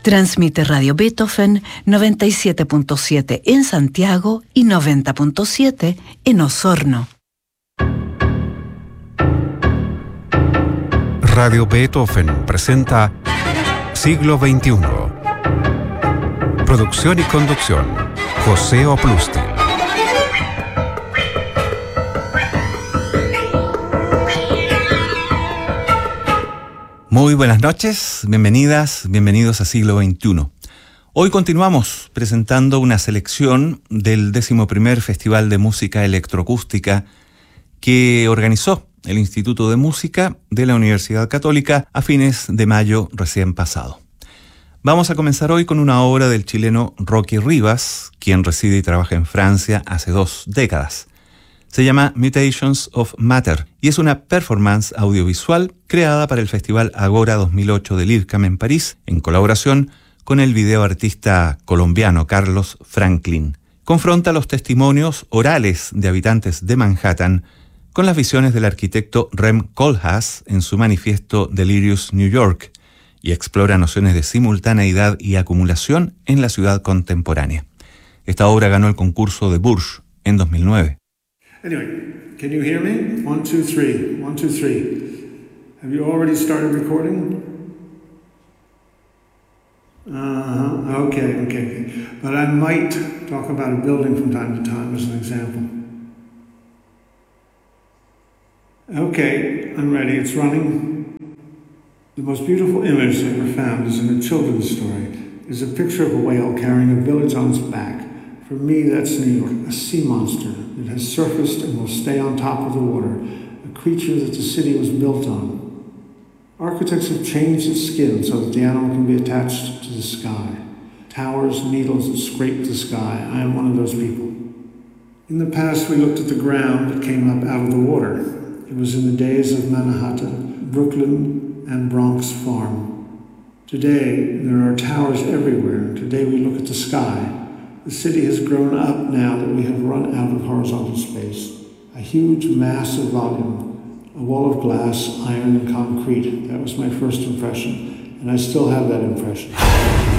Transmite Radio Beethoven 97.7 en Santiago y 90.7 en Osorno. Radio Beethoven presenta Siglo XXI. Producción y conducción, José Oplustil. Muy buenas noches, bienvenidas, bienvenidos a Siglo XXI. Hoy continuamos presentando una selección del 11º Festival de Música Electroacústica que organizó el Instituto de Música de la Universidad Católica a fines de mayo recién pasado. Vamos a comenzar hoy con una obra del chileno Rocky Rivas, quien reside y trabaja en Francia hace 2 décadas. Se llama Mutations of Matter y es una performance audiovisual creada para el Festival Agora 2008 del IRCAM en París, en colaboración con el videoartista colombiano Carlos Franklin. Confronta los testimonios orales de habitantes de Manhattan con las visiones del arquitecto Rem Koolhaas en su manifiesto Delirious New York y explora nociones de simultaneidad y acumulación en la ciudad contemporánea. Esta obra ganó el concurso de Bourges en 2009. Anyway, can you hear me? 1, 2, 3. 1, 2, 3. Have you already started recording? Okay. But I might talk about a building from time to time as an example. Okay, I'm ready. It's running. The most beautiful image I ever found is in a children's story. It's a picture of a whale carrying a village on its back. For me, that's New York, a sea monster that has surfaced and will stay on top of the water, a creature that the city was built on. Architects have changed its skin so that the animal can be attached to the sky. Towers, needles that scrape the sky. I am one of those people. In the past, we looked at the ground that came up out of the water. It was in the days of Manhattan, Brooklyn, and Bronx Farm. Today, there are towers everywhere. Today, we look at the sky. The city has grown up now that we have run out of horizontal space. A huge, massive volume, a wall of glass, iron, and concrete. That was my first impression, and I still have that impression.